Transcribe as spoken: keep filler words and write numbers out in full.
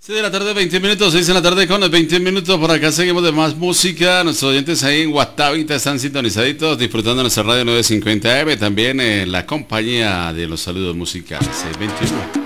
seis de la tarde, veinte minutos, seis de la tarde con los veinte minutos, por acá seguimos de más música, nuestros oyentes ahí en Guatavita están sintonizaditos, disfrutando nuestra radio nueve cincuenta A M, también en la compañía de los saludos musicales, seis veintiuno.